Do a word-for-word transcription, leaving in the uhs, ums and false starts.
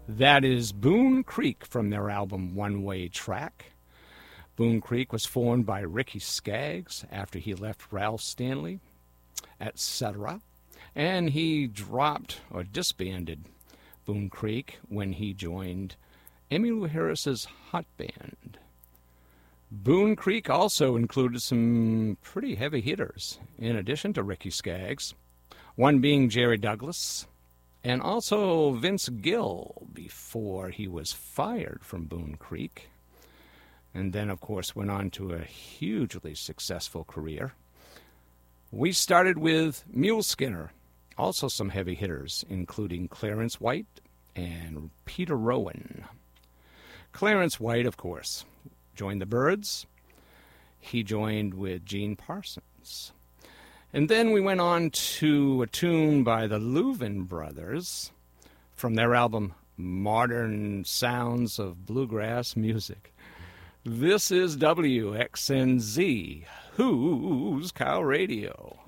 That is Boone Creek from their album One Way Track. Boone Creek was formed by Ricky Skaggs after he left Ralph Stanley, et cetera, and he dropped or disbanded Boone Creek when he joined Emmylou Harris's Hot Band. Boone Creek also included some pretty heavy hitters, in addition to Ricky Skaggs, one being Jerry Douglas, and also Vince Gill before he was fired from Boone Creek, and then, of course, went on to a hugely successful career. We started with Mule Skinner, also some heavy hitters, including Clarence White and Peter Rowan. Clarence White, of course, joined the Byrds. He joined with Gene Parsons. And then we went on to a tune by the Louvin Brothers from their album Modern Sounds of Bluegrass Music. This is W X N Z, Who's Cow Radio.